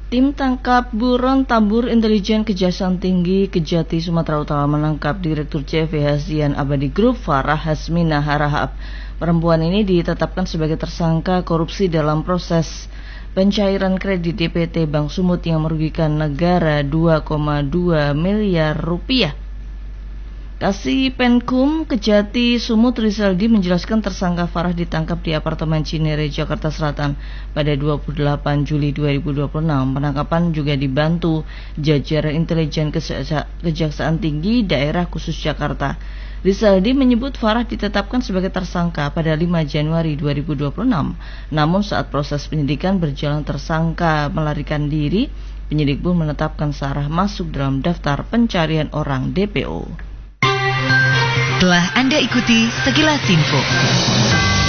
Tim tangkap buron tabur intelijen Kejaksaan Tinggi Kejati Sumatera Utara menangkap Direktur CV Hasian Abadi Group Farah Hasmina Harahap. Perempuan ini ditetapkan sebagai tersangka korupsi dalam proses pencairan kredit DPT Bank Sumut yang merugikan negara 2,2 miliar rupiah. Kasih Penkum Kejati Sumut Rizaldi menjelaskan tersangka Farah ditangkap di apartemen Cinere, Jakarta Selatan pada 28 Juli 2026. Penangkapan juga dibantu jajaran intelijen Kejaksaan Tinggi Daerah Khusus Jakarta. Rizaldi menyebut Farah ditetapkan sebagai tersangka pada 5 Januari 2026. Namun saat proses penyidikan berjalan tersangka melarikan diri, penyidik pun menetapkan Sarah masuk dalam daftar pencarian orang DPO. Telah Anda ikuti sekilas info.